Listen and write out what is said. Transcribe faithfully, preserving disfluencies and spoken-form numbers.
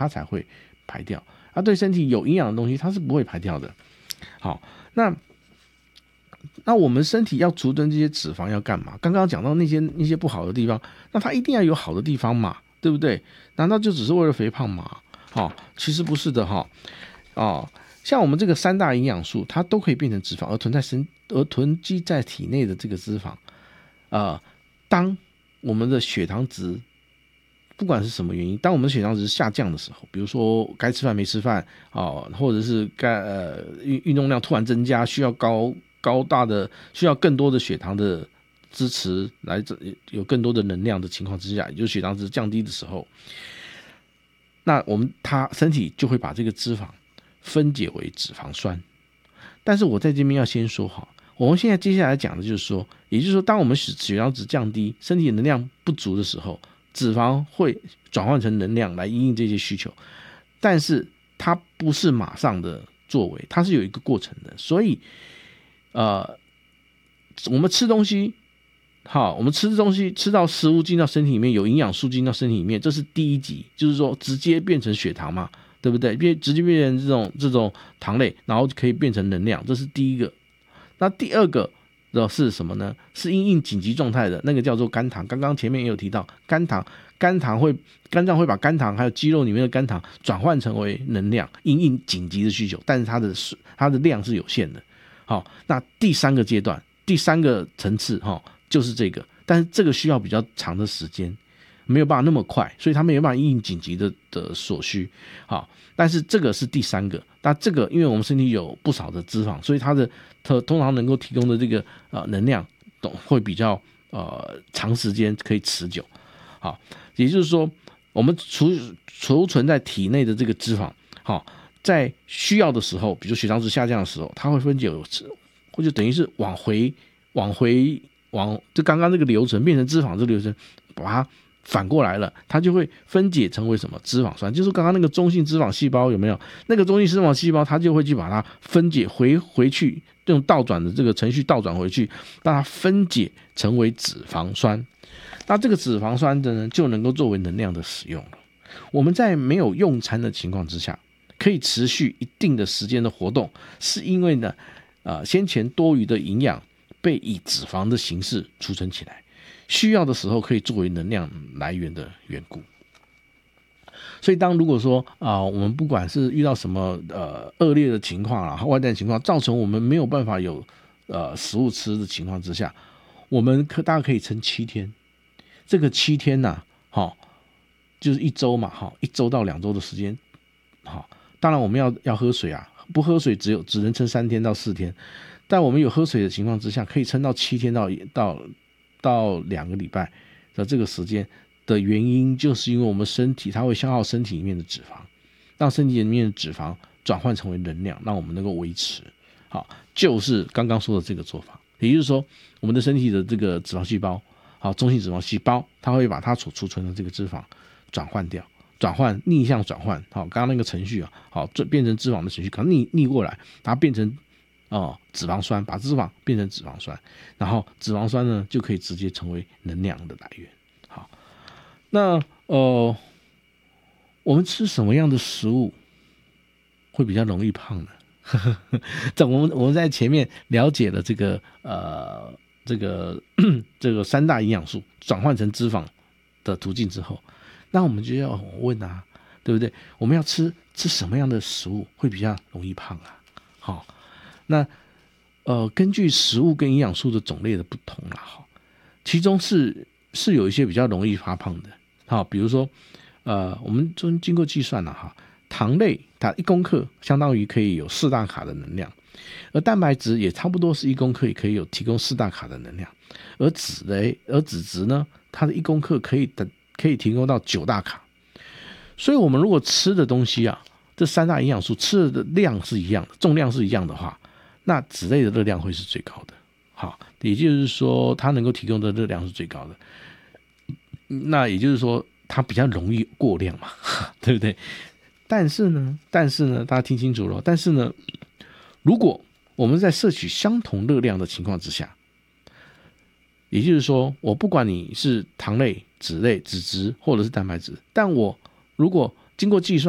它才会排掉。啊，对身体有营养的东西，它是不会排掉的。好，那那我们身体要储存这些脂肪要干嘛？刚刚讲到那些那些不好的地方，那它一定要有好的地方嘛，对不对？难道就只是为了肥胖吗？哦，其实不是的哈。哦，像我们这个三大营养素，它都可以变成脂肪，而囤在身而囤积在体内的这个脂肪，呃，当我们的血糖值不管是什么原因，当我们的血糖值下降的时候，比如说该吃饭没吃饭哦，或者是该呃运运动量突然增加，需要高高大的需要更多的血糖的支持来有更多的能量的情况之下，也就是血糖值降低的时候，那我们它身体就会把这个脂肪分解为脂肪酸。但是我在这边要先说好，我们现在接下来讲的就是说，也就是说，当我们血糖值降低，身体能量不足的时候，脂肪会转换成能量来因应这些需求，但是它不是马上的作为，它是有一个过程的。所以，呃，我们吃东西，好，我们吃东西吃到食物进到身体里面，有营养素进到身体里面，这是第一级，就是说直接变成血糖嘛，对不对？变直接变成这种这种糖类，然后可以变成能量，这是第一个。那第二个的是什么呢？是因应紧急状态的那个叫做肝糖。刚刚前面也有提到，肝糖，肝糖会肝脏会把肝糖还有肌肉里面的肝糖转换成为能量，因应紧急的需求，但是它的它的量是有限的。好，那第三个阶段，第三个层次哈，就是这个，但是这个需要比较长的时间，没有办法那么快，所以它没有办法因应紧急的的所需。好，但是这个是第三个。那这个因为我们身体有不少的脂肪，所以它的它通常能够提供的这个呃能量会比较呃长时间可以持久。好，也就是说，我们储储存在体内的这个脂肪，好，在需要的时候，比如血糖值下降的时候，它会分解，或者等于是往回往回往就刚刚这个流程变成脂肪这个流程，把它反过来了，它就会分解成为什么脂肪酸，就是刚刚那个中性脂肪细胞有没有？那个中性脂肪细胞，它就会去把它分解回回去，用倒转的这个程序倒转回去，让它分解成为脂肪酸。那这个脂肪酸的呢，就能够作为能量的使用了。我们在没有用餐的情况之下，可以持续一定的时间的活动，是因为呢，呃，先前多余的营养被以脂肪的形式储存起来。需要的时候可以作为能量来源的缘故。所以当如果说啊、呃，我们不管是遇到什么呃恶劣的情况啊，外在情况造成我们没有办法有呃食物吃的情况之下，我们可大概可以撑七天。这个七天呐、啊，好、哦，就是一周嘛，好、哦，一周到两周的时间，好、哦，当然我们要要喝水啊，不喝水只有只能撑三天到四天，但我们有喝水的情况之下，可以撑到七天到到。到两个礼拜的这个时间的原因，就是因为我们身体它会消耗身体里面的脂肪，让身体里面的脂肪转换成为能量，让我们能够维持。好，就是刚刚说的这个做法，也就是说，我们的身体的这个脂肪细胞，好，中性脂肪细胞，它会把它所储存的这个脂肪转换掉，转换逆向转换。好，刚刚那个程序啊，好，变成脂肪的程序，可能逆逆过来，它变成。哦，脂肪酸，把脂肪变成脂肪酸，然后脂肪酸呢就可以直接成为能量的来源。好，那呃，我们吃什么样的食物会比较容易胖呢？这我们我们在前面了解了这个呃这个这个三大营养素转换成脂肪的途径之后，那我们就要问啊，对不对？我们要吃吃什么样的食物会比较容易胖啊？好。那呃，根据食物跟营养素的种类的不同啦，哈，其中是是有一些比较容易发胖的，好，比如说呃，我们经过计算了哈，糖类它一公克相当于可以有四大卡的能量，而蛋白质也差不多是一公克也可以有提供四大卡的能量，而脂类而脂质呢，它的一公克可以的可以提供到九大卡，所以我们如果吃的东西啊，这三大营养素吃的量是一样的，重量是一样的话。那脂类的热量会是最高的，好，也就是说它能够提供的热量是最高的，那也就是说它比较容易过量嘛，对不对？但是呢，但是呢，大家听清楚了，但是呢，如果我们在摄取相同热量的情况之下，也就是说，我不管你是糖类、脂类、脂质或者是蛋白质，但我如果经过计算。